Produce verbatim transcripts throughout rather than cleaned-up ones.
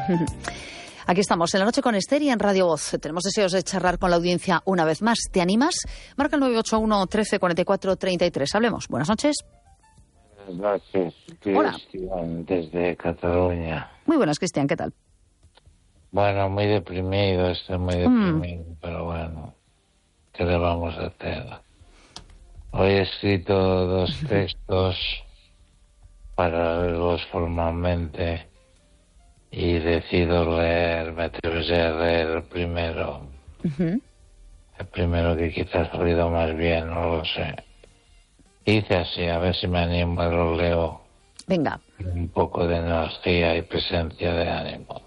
Aquí estamos, en La Noche con Esther y en Radio Voz. Tenemos deseos de charlar con la audiencia una vez más. ¿Te animas? Marca el nueve ocho uno, trece, cuarenta y cuatro, treinta y tres. Hablemos. Buenas noches. Buenas noches, Cristian, desde Cataluña. Muy buenas, Cristian, ¿qué tal? Bueno, muy deprimido, estoy muy deprimido, mm. pero bueno, ¿qué le vamos a hacer? Hoy he escrito dos textos para leerlos formalmente y decido leer, me atreveré a leer el primero. Uh-huh. El primero que quizás ha salido más bien, no lo sé. Hice así, a ver si me animo, lo leo. Venga. Un poco de energía y presencia de ánimo.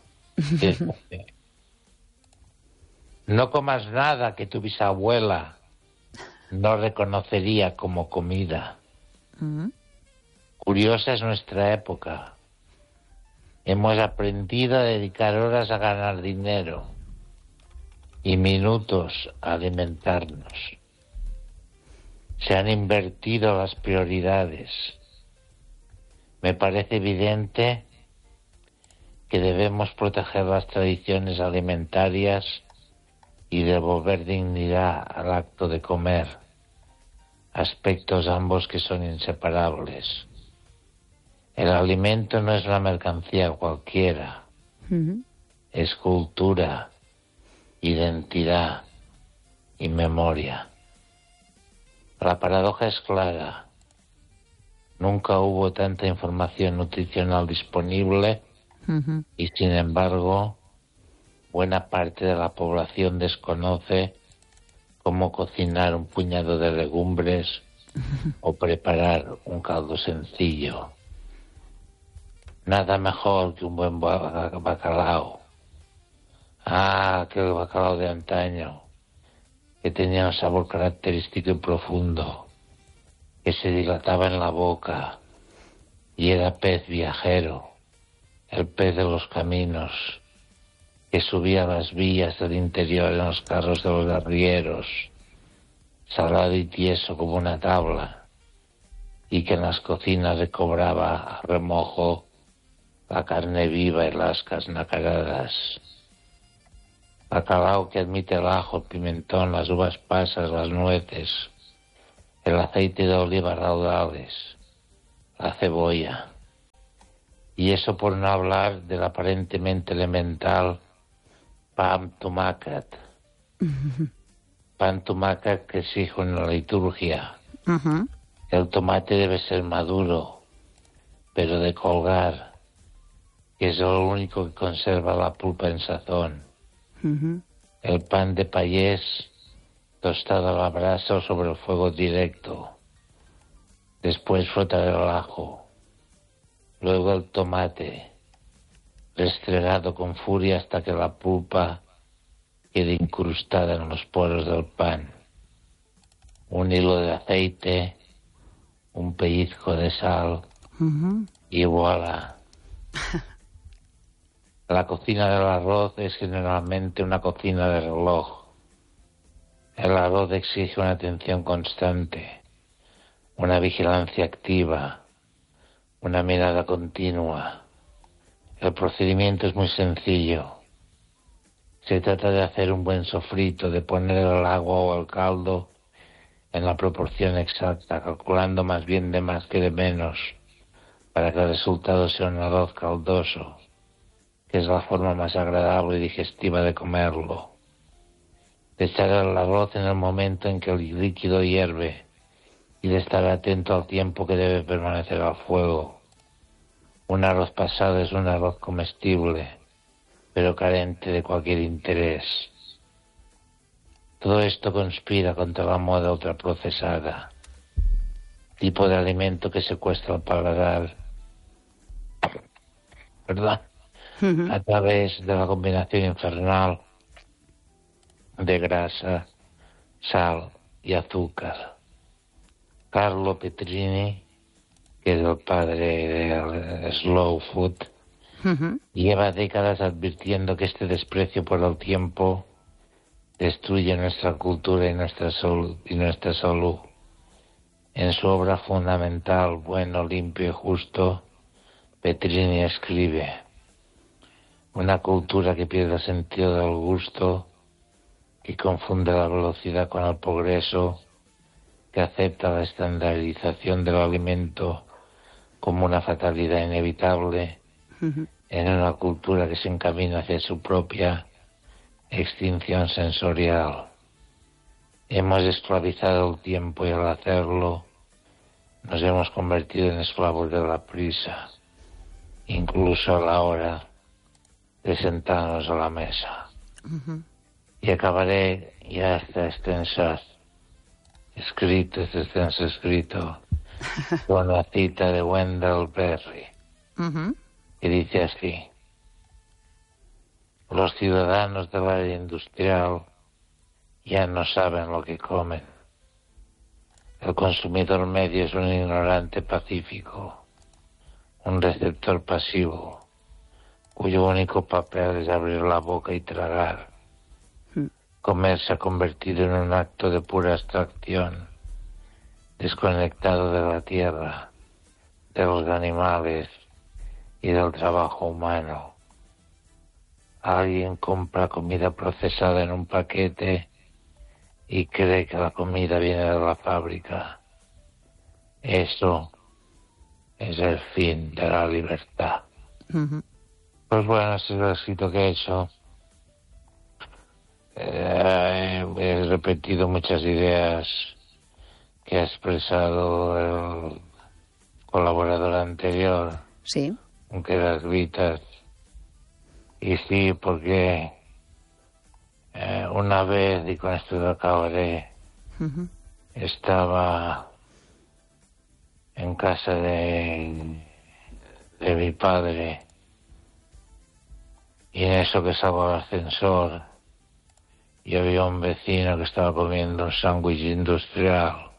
No comas nada que tu bisabuela no reconocería como comida. Uh-huh. Curiosa es nuestra época. Hemos aprendido a dedicar horas a ganar dinero y minutos a alimentarnos. Se han invertido las prioridades. Me parece evidente que debemos proteger las tradiciones alimentarias y devolver dignidad al acto de comer, aspectos ambos que son inseparables. El alimento no es una mercancía cualquiera, uh-huh. Es cultura, identidad y memoria. La paradoja es clara. Nunca hubo tanta información nutricional disponible uh-huh. y, sin embargo, buena parte de la población desconoce cómo cocinar un puñado de legumbres uh-huh. o preparar un caldo sencillo. Nada mejor que un buen bacalao. Ah, aquel bacalao de antaño, que tenía un sabor característico y profundo, que se dilataba en la boca, y era pez viajero, el pez de los caminos, que subía las vías del interior en los carros de los arrieros, salado y tieso como una tabla, y que en las cocinas recobraba a remojo la carne viva y las carnacadas. Bacalao que admite el ajo, el pimentón, las uvas pasas, las nueces, el aceite de oliva raudales, la cebolla. Y eso por no hablar del aparentemente elemental pan tomàquet. Uh-huh. Pan tomàquet que exijo en la liturgia. Uh-huh. El tomate debe ser maduro, pero de colgar, que es lo único que conserva la pulpa en sazón. Uh-huh. El pan de payés tostado a la brasa o sobre el fuego directo. Después frotar el ajo. Luego el tomate, restregado con furia hasta que la pulpa quede incrustada en los poros del pan. Un hilo de aceite, un pellizco de sal, uh-huh. y voilà. La cocina del arroz es generalmente una cocina de reloj. El arroz exige una atención constante, una vigilancia activa, una mirada continua. El procedimiento es muy sencillo. Se trata de hacer un buen sofrito, de poner el agua o el caldo en la proporción exacta, calculando más bien de más que de menos, para que el resultado sea un arroz caldoso, que es la forma más agradable y digestiva de comerlo. De echar el arroz en el momento en que el líquido hierve y de estar atento al tiempo que debe permanecer al fuego. Un arroz pasado es un arroz comestible, pero carente de cualquier interés. Todo esto conspira contra la moda ultraprocesada, tipo de alimento que secuestra el paladar, ¿verdad? Uh-huh. A través de la combinación infernal de grasa, sal y azúcar. Carlo Petrini, que es el padre del slow food, uh-huh. lleva décadas advirtiendo que este desprecio por el tiempo destruye nuestra cultura y nuestra salud, y nuestra salud. En su obra fundamental, Bueno, limpio y justo, Petrini escribe: Una cultura que pierde sentido del gusto, que confunde la velocidad con el progreso, que acepta la estandarización del alimento como una fatalidad inevitable, uh-huh. en una cultura que se encamina hacia su propia extinción sensorial. Hemos esclavizado el tiempo y al hacerlo nos hemos convertido en esclavos de la prisa, incluso a la hora de sentarnos a la mesa. Uh-huh. Y acabaré, ya está extenso escrito, este extenso escrito, con la cita de Wendell Berry, uh-huh. que dice así: los ciudadanos del área industrial ya no saben lo que comen. El consumidor medio es un ignorante pacífico, un receptor pasivo, cuyo único papel es abrir la boca y tragar. Comer se ha convertido en un acto de pura abstracción, desconectado de la tierra, de los animales y del trabajo humano. Alguien compra comida procesada en un paquete y cree que la comida viene de la fábrica. Eso es el fin de la libertad. Uh-huh. Pues bueno, ese es el escrito que he hecho. Eh, he repetido muchas ideas que ha expresado el colaborador anterior. Sí. Aunque las gritas. Y sí, porque eh, una vez, y con esto lo acabaré, uh-huh. estaba en casa de, de mi padre, y en eso que salgo al ascensor, y había un vecino que estaba comiendo un sándwich industrial.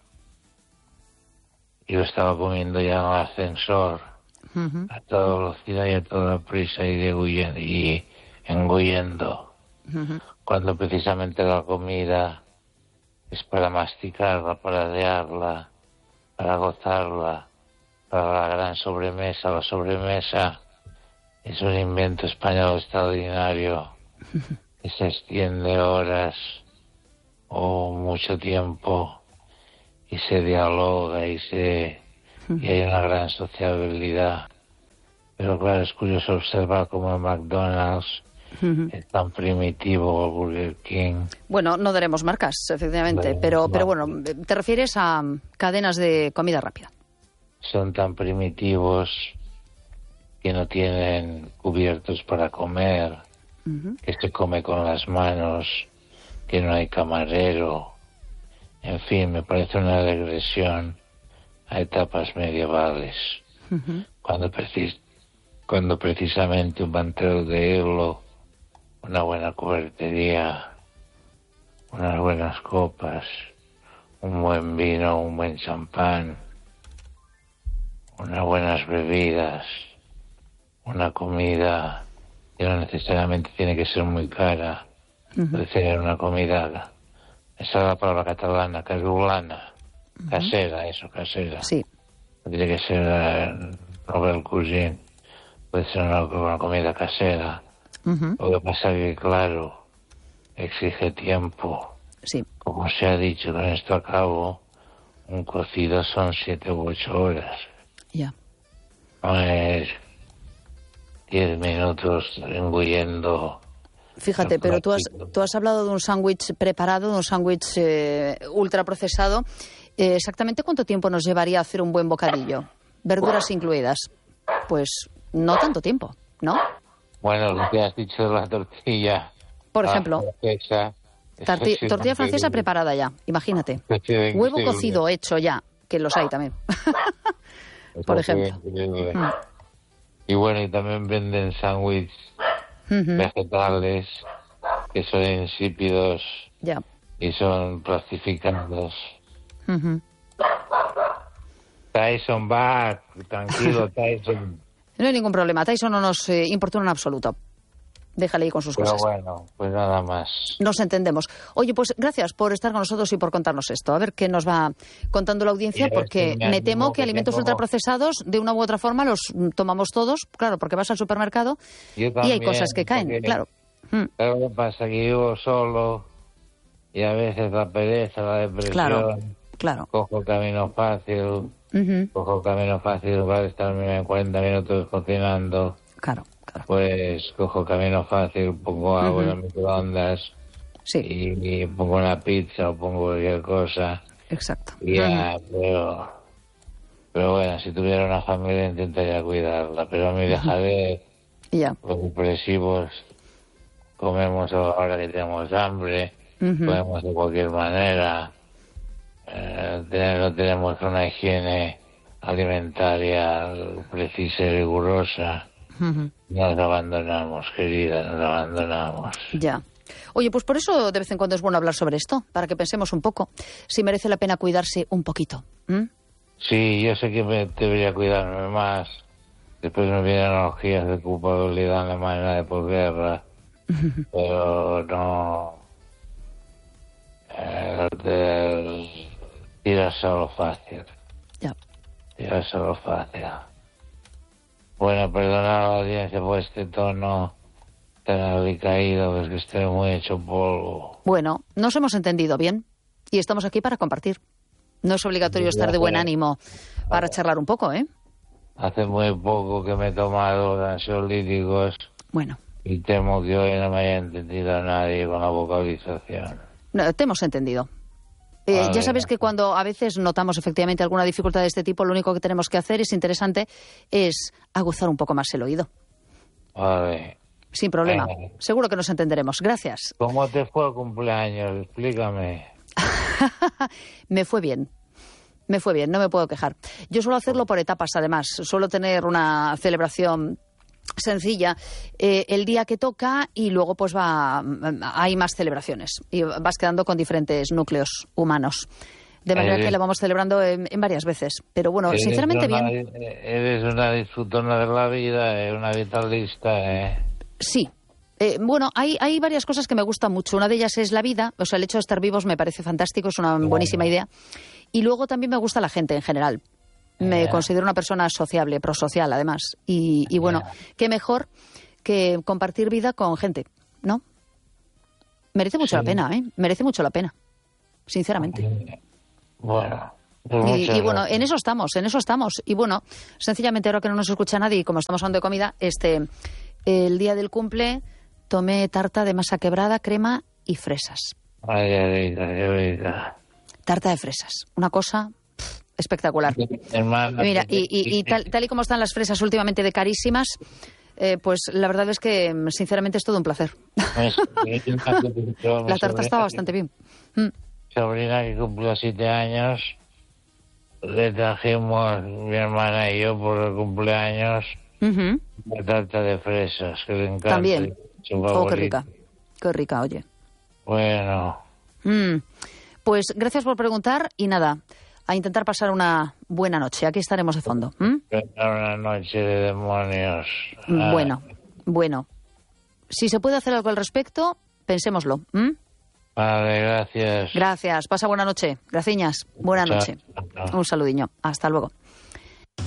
Yo estaba comiendo ya en el ascensor, uh-huh. a toda velocidad y a toda prisa, y, deguyendo, y engullendo. Uh-huh. Cuando precisamente la comida es para masticarla, para ladearla, para gozarla, para la gran sobremesa. La sobremesa es un invento español extraordinario. Uh-huh. Que se extiende horas o mucho tiempo y se dialoga y se y hay una gran sociabilidad. Pero claro, es curioso observar cómo el McDonald's uh-huh. es tan primitivo, o Burger King. Bueno, no daremos marcas, efectivamente, bueno, pero, pero bueno, te refieres a cadenas de comida rápida. Son tan primitivos que no tienen cubiertos para comer, uh-huh. que se come con las manos, que no hay camarero. En fin, me parece una regresión a etapas medievales, uh-huh. cuando, precis- cuando precisamente un mantero de hilo, una buena cubertería, unas buenas copas, un buen vino, un buen champán, unas buenas bebidas, una comida que no necesariamente tiene que ser muy cara, uh-huh. puede ser una comida, esa es la palabra catalana, casolana, uh-huh. casera, eso, casera. Sí. No tiene que ser uh, Nobel Cuisine, puede ser una, una comida casera. Uh-huh. Lo que pasa es que, claro, exige tiempo. Sí. Como se ha dicho, con esto a cabo, un cocido son siete u ocho horas. Ya. Yeah. No es diez minutos engullendo. Fíjate, pero tú has, tú has hablado de un sándwich preparado, de un sándwich eh, ultraprocesado. Eh, ¿Exactamente cuánto tiempo nos llevaría a hacer un buen bocadillo? Verduras incluidas. Pues no tanto tiempo, ¿no? Bueno, lo que has dicho de la tortilla. Por ejemplo. Francesa, Tarti- tortilla francesa preparada ya, imagínate. Huevo cocido hecho ya, que los hay también. Por ejemplo. Mm. Y bueno, y también venden sándwiches uh-huh. vegetales que son insípidos yeah. y son plastificados. Uh-huh. Tyson va, tranquilo, Tyson. No hay ningún problema, Tyson no nos eh, importuna en absoluto. Déjale ahí con sus Pero cosas. bueno, pues nada más. Nos entendemos. Oye, pues gracias por estar con nosotros y por contarnos esto. A ver qué nos va contando la audiencia, Y porque este, me me temo animo que que alimentos tengo- ultraprocesados, de una u otra forma, los tomamos todos, claro, porque vas al supermercado Yo y hay también, cosas que caen, porque- claro. Mm, Pero lo que pasa es que vivo solo y a veces la pereza, la depresión, Claro, claro. cojo el camino fácil, Ujú, cojo el camino fácil para estarme en cuarenta minutos cocinando, Claro, claro. pues cojo el camino fácil, pongo agua en el microondas Sí, y, y pongo una pizza o pongo cualquier cosa exacto. y ya, pero, pero bueno, si tuviera una familia intentaría cuidarla, pero a mí dejaré Y ya. los depresivos, comemos ahora que tenemos hambre, Ujú. comemos de cualquier manera, eh, ten- no tenemos una higiene alimentaria precisa y rigurosa. Ujú. Nos abandonamos, querida, nos abandonamos. Ya. Oye, pues por eso de vez en cuando es bueno hablar sobre esto, para que pensemos un poco si merece la pena cuidarse un poquito. ¿Mm? Sí, yo sé que me debería cuidarme más. Después me vienen orgías de culpabilidad en la manera de posguerra, pero no... Eh, de- tirarse a lo fácil, Ya. tirarse a lo fácil. Bueno, perdona a la audiencia por este tono tan alicaído, pues que estoy muy hecho polvo. Bueno, nos hemos entendido bien y estamos aquí para compartir. No es obligatorio estar de buen ánimo para charlar un poco, ¿eh? Hace muy poco que me he tomado ansiolíticos Bueno, y temo que hoy no me haya entendido nadie con la vocalización. no, te hemos entendido. Eh, Vale. ya sabes que cuando a veces notamos efectivamente alguna dificultad de este tipo, lo único que tenemos que hacer, es interesante, es aguzar un poco más el oído. Vale. Sin problema. Venga. Seguro que nos entenderemos. Gracias. ¿Cómo te fue el cumpleaños? Explícame. Me fue bien. Me fue bien, no me puedo quejar. Yo suelo hacerlo por etapas, además. Suelo tener una celebración sencilla eh, el día que toca y luego pues va hay más celebraciones y vas quedando con diferentes núcleos humanos. De manera Eres- que la vamos celebrando en, en varias veces. Pero bueno, Eres sinceramente una- bien. Eres una disfrutona de la vida, eh, una vitalista, ¿eh? Sí. Eh, bueno, hay, hay varias cosas que me gustan mucho. Una de ellas es la vida. O sea, el hecho de estar vivos me parece fantástico, es una buenísima idea. Y luego también me gusta la gente en general. Me Ya. considero una persona sociable, prosocial, además. Y, y bueno, qué mejor que compartir vida con gente, ¿no? Merece mucho la Sí. pena, ¿eh? Merece mucho la pena, sinceramente. Bueno. pues Y, muchas y bueno, gracias. en eso estamos, en eso estamos. Y bueno, sencillamente ahora que no nos escucha nadie y como estamos hablando de comida, este, el día del cumple tomé tarta de masa quebrada, crema y fresas. Ay, qué rica, qué rica. Tarta de fresas, una cosa pff, espectacular. Hermana, Mira, y, y- y tal, tal y como están las fresas últimamente de carísimas, eh, pues la verdad es que mm, sinceramente es todo un placer. La tarta está bastante bien. Mm, Sobrina que cumplió siete años, le trajimos, mi hermana y yo, por el cumpleaños, ujú. la tarta de fresas, que le encanta. También. Su Oh, qué favorita. rica. Qué rica, oye. Bueno, Mm. Pues gracias por preguntar y nada, a intentar pasar una buena noche. Aquí estaremos de fondo. ¿Mm? una noche de demonios. Ah, Bueno, bueno. Si se puede hacer algo al respecto, pensémoslo. ¿Mm? Vale, gracias. Gracias. Pasa buena noche. Graciñas. Buena Chao. noche. Un saludiño. Hasta luego.